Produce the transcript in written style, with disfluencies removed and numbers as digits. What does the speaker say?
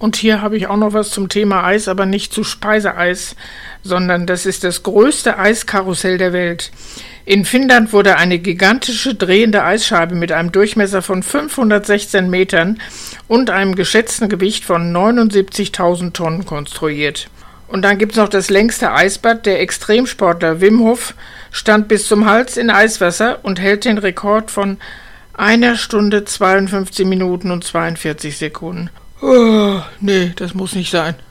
Und hier habe ich auch noch was zum Thema Eis, aber nicht zu Speiseeis, sondern das ist das größte Eiskarussell der Welt. In Finnland wurde eine gigantische drehende Eisscheibe mit einem Durchmesser von 516 Metern und einem geschätzten Gewicht von 79.000 Tonnen konstruiert. Und dann gibt es noch das längste Eisbad. Der Extremsportler Wim Hof stand bis zum Hals in Eiswasser und hält den Rekord von 1 Stunde 52 Minuten und 42 Sekunden. Oh, nee, das muss nicht sein.